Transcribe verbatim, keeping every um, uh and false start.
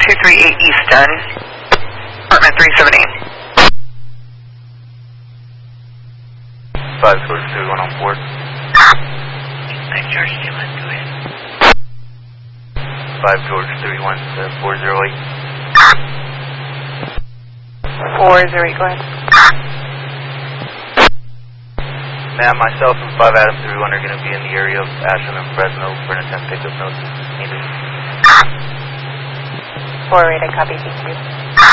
two three eight Easton, apartment three seven eight. five George three one on board. five George three one, go ahead. five George three one, four zero eight. four zero eight, go ahead. Ma'am, myself and five Adam three one are going to be in the area of Ashland and Fresno for an attempt pickup notice needed. four eight, I copy, thank you.